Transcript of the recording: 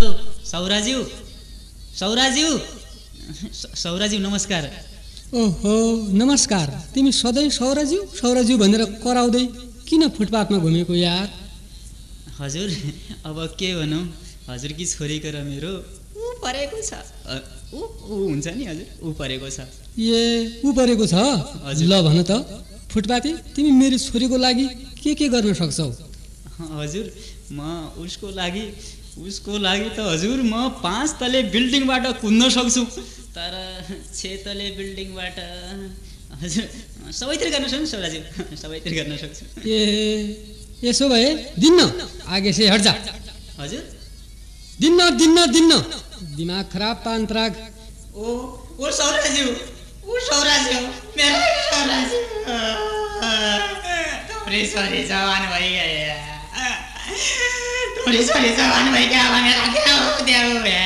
सौराज्यू सौराज्यू सौराज्यू नमस्कार। ओहो नमस्कार। तिमी सधैँ सौराज्यू सौराज्यू भनेर कराउँदै किन फुटपाथमा घुमेको यार? हजुर अब के भनौँ, हजुरकी छोरीको र मेरो ऊ परेको छ। ऊ हुन्छ नि हजुर, ऊ परेको छ। ए ऊ परेको छ? ल भन त फुटपाथी, तिमी मेरो छोरीको लागि के गर्न सक्छौ? हजुर म उसको लागि त हजुर म 5 तले बिल्डिङबाट कुद्न सक्छु, तर 6 तले बिल्डिङबाट हजुर सबैतिर गर्न सक्छु सौराज्यू, सबैतिर गर्न सक्छु। ए यसो भए दिन्न, आगे से हट जा। हजुर दिन्न दिन्न दिन्न, दिमाग खराब पान पराग। ओ सौराज्यू, मेरो सौराज्यू थोरै छोरी जवान भइगए, थोरै छोरी जवान भइगयो भनेर क्या हो